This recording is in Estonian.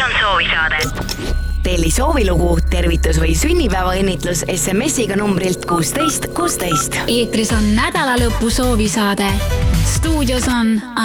on soovisaade. Telli soovilugu, tervitus või sünnipäevaõnnitlus SMS-iga numbrilt 16 16. Eetris on nädalalõpu soovisaade. Stuudios on